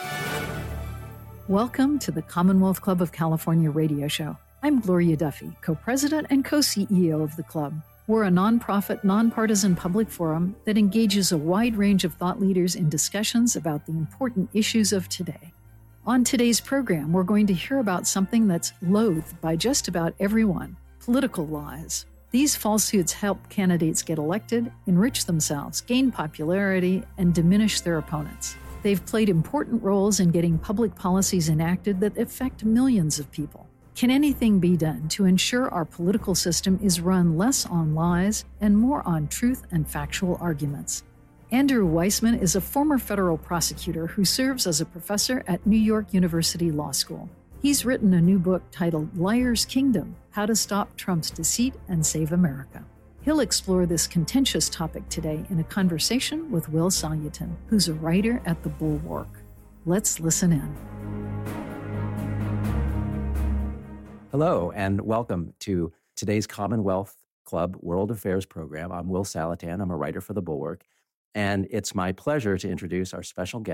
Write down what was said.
Welcome to the Commonwealth Club of California radio show. I'm Gloria Duffy, co-president and co-CEO of the club. We're a nonprofit, nonpartisan public forum that engages a wide range of thought leaders in discussions about the important issues of today. On today's program, we're going to hear about something that's loathed by just about everyone: political lies. These falsehoods help candidates get elected, enrich themselves, gain popularity, and diminish their opponents. They've played important roles in getting public policies enacted that affect millions of people. Can anything be done to ensure our political system is run less on lies and more on truth and factual arguments? Andrew Weissman is a former federal prosecutor who serves as a professor at New York University Law School. He's written a new book titled Liar's Kingdom: How to Stop Trump's Deceit and Save America. He'll explore this contentious topic today in a conversation with Will Salutin, who's a writer at The Bulwark. Let's listen in. Hello, and welcome to today's Commonwealth Club World Affairs program. I'm Will Salutin. I'm a writer for The Bulwark, and it's my pleasure to introduce our special guest,